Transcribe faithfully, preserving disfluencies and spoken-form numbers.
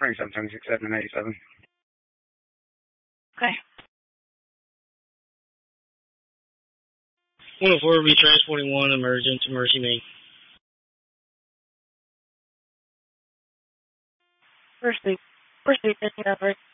twenty-seven, twenty-six, seven, eighty-seven. Okay. one oh four, be transporting one emergent to Mercy Main. First week. First week, fifteen hours.